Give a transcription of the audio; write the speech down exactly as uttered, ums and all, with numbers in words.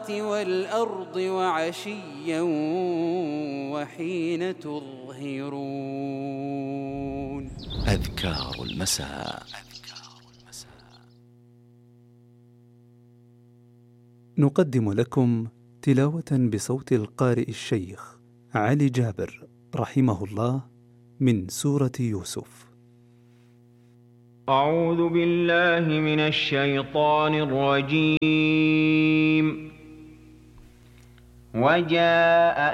والأرض وعشيا وحين تظهرون. أذكار المساء. نقدم لكم تلاوة بصوت القارئ الشيخ علي جابر رحمه الله من سورة يوسف. أعوذ بالله من الشيطان الرجيم. وجاء